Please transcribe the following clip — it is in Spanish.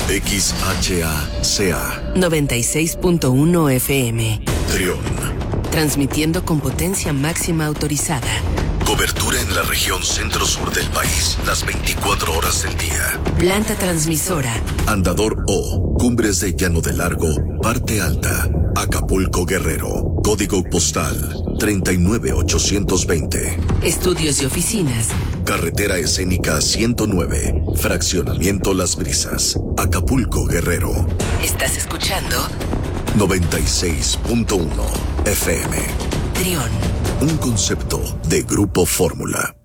XHACA 96.1 FM. Trión. Transmitiendo con potencia máxima autorizada. Cobertura en la región centro-sur del país, las 24 horas del día. Planta transmisora. Andador O, Cumbres de Llano de Largo, Parte Alta, Acapulco, Guerrero. Código postal 39820. Estudios y oficinas. Carretera Escénica 109, Fraccionamiento Las Brisas, Acapulco, Guerrero. ¿Estás escuchando? 96.1 FM. Trión. Un concepto de Grupo Fórmula.